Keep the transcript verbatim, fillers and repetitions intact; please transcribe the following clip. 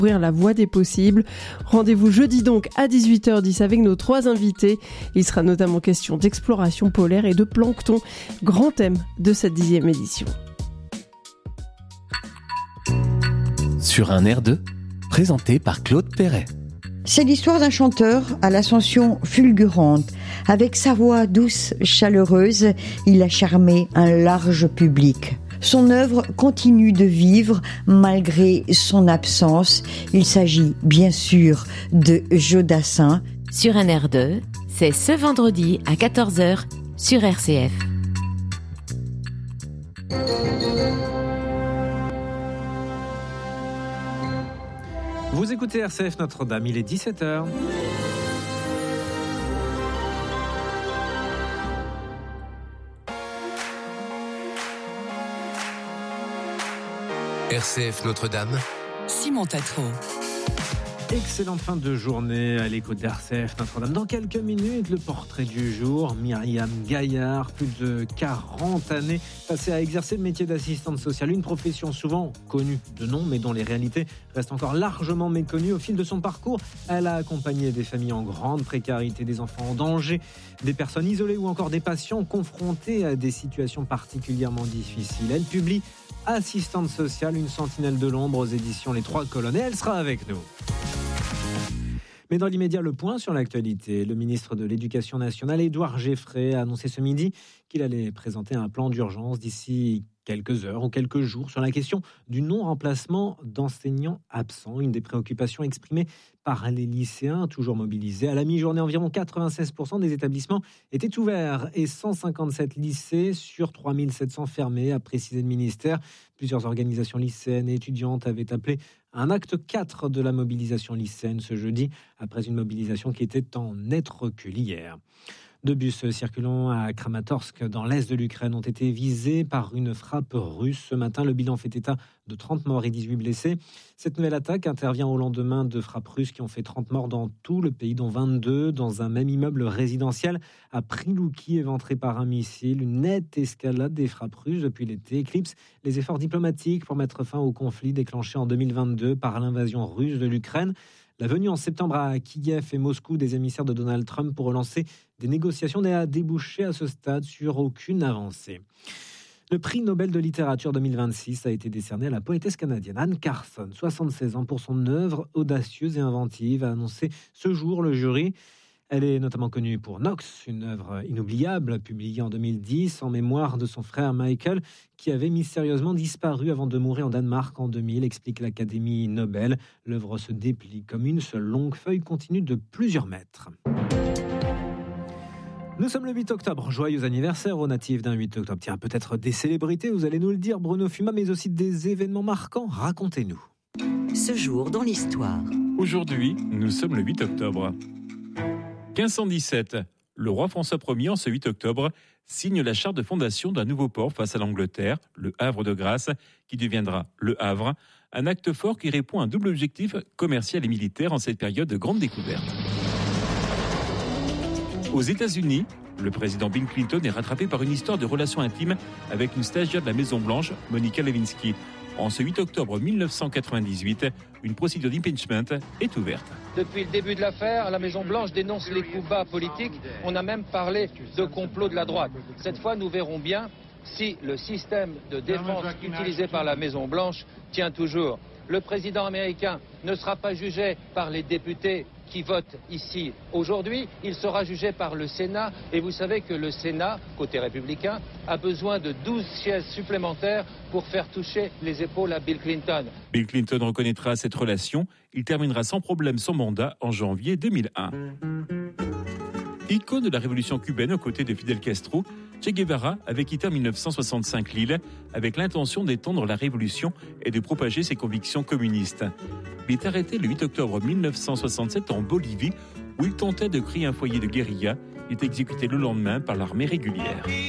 Ouvrir la voie des possibles. Rendez-vous jeudi donc à dix-huit heures dix avec nos trois invités. Il sera notamment question d'exploration polaire et de plancton, grand thème de cette dixième édition. Sur un air de, présenté par Claude Perret. C'est l'histoire d'un chanteur à l'ascension fulgurante. Avec sa voix douce, chaleureuse, il a charmé un large public. Son œuvre continue de vivre malgré son absence. Il s'agit bien sûr de Jodassin. Sur un air de, c'est ce vendredi à quatorze heures sur R C F. Vous écoutez R C F Notre-Dame, il est dix-sept heures. R C F Notre-Dame, Simon Tatro. Excellente fin de journée à l'écoute d'R C F Notre-Dame. Dans quelques minutes, le portrait du jour. Myriam Gaillard, plus de quarante années passées à exercer le métier d'assistante sociale. Une profession souvent connue de nom, mais dont les réalités restent encore largement méconnues. Au fil de son parcours, elle a accompagné des familles en grande précarité, des enfants en danger, des personnes isolées ou encore des patients confrontés à des situations particulièrement difficiles. Elle publie Assistante sociale, une sentinelle de l'ombre aux éditions Les Trois Colonnes. Et elle sera avec nous. Mais dans l'immédiat, le point sur l'actualité. Le ministre de l'Éducation nationale, Édouard Geffray, a annoncé ce midi qu'il allait présenter un plan d'urgence d'ici quelques heures ou quelques jours sur la question du non-remplacement d'enseignants absents. Une des préoccupations exprimées par les lycéens, toujours mobilisés. À la mi-journée, environ quatre-vingt-seize pour cent des établissements étaient ouverts et cent cinquante-sept lycées sur trois mille sept cents fermés, a précisé le ministère. Plusieurs organisations lycéennes et étudiantes avaient appelé un acte quatre de la mobilisation lycéenne ce jeudi, après une mobilisation qui était en net recul hier. Deux bus circulant à Kramatorsk, dans l'est de l'Ukraine, ont été visés par une frappe russe. Ce matin, le bilan fait état de trente morts et dix-huit blessés. Cette nouvelle attaque intervient au lendemain de frappes russes qui ont fait trente morts dans tout le pays, dont vingt-deux dans un même immeuble résidentiel à Prilouki, éventré par un missile. Une nette escalade des frappes russes depuis l'été éclipse les efforts diplomatiques pour mettre fin au conflit déclenché en deux mille vingt-deux par l'invasion russe de l'Ukraine. La venue en septembre à Kiev et Moscou des émissaires de Donald Trump pour relancer des négociations n'a débouché à ce stade sur aucune avancée. Le prix Nobel de littérature deux mille vingt-six a été décerné à la poétesse canadienne Anne Carson, soixante-seize ans, pour son œuvre audacieuse et inventive, a annoncé ce jour le jury. Elle est notamment connue pour Nox, une œuvre inoubliable publiée en deux mille dix en mémoire de son frère Michael, qui avait mystérieusement disparu avant de mourir en Danemark en deux mille, explique l'Académie Nobel. L'œuvre se déplie comme une seule longue feuille continue de plusieurs mètres. Nous sommes le huit octobre, joyeux anniversaire aux natifs d'un huit octobre. Tiens, peut-être des célébrités, vous allez nous le dire, Bruno Fuma, mais aussi des événements marquants. Racontez-nous. Ce jour dans l'histoire. Aujourd'hui, nous sommes le huit octobre. quinze cent dix-sept, le roi François Ier, en ce huit octobre, signe la charte de fondation d'un nouveau port face à l'Angleterre, le Havre de Grâce, qui deviendra le Havre, un acte fort qui répond à un double objectif commercial et militaire en cette période de grande découverte. Aux États-Unis, le président Bill Clinton est rattrapé par une histoire de relations intimes avec une stagiaire de la Maison-Blanche, Monica Lewinsky. En ce huit octobre mille neuf cent quatre-vingt-dix-huit, une procédure d'impeachment est ouverte. Depuis le début de l'affaire, la Maison-Blanche dénonce les coups bas politiques. On a même parlé de complot de la droite. Cette fois, nous verrons bien si le système de défense utilisé par la Maison-Blanche tient toujours. Le président américain ne sera pas jugé par les députés qui votent ici aujourd'hui, il sera jugé par le Sénat. Et vous savez que le Sénat, côté républicain, a besoin de douze sièges supplémentaires pour faire toucher les épaules à Bill Clinton. Bill Clinton reconnaîtra cette relation. Il terminera sans problème son mandat en janvier deux mille un. Icône de la révolution cubaine aux côtés de Fidel Castro, Che Guevara avait quitté en mille neuf cent soixante-cinq l'île avec l'intention d'étendre la révolution et de propager ses convictions communistes. Il est arrêté le huit octobre mille neuf cent soixante-sept en Bolivie où il tentait de créer un foyer de guérilla. Il est exécuté le lendemain par l'armée régulière.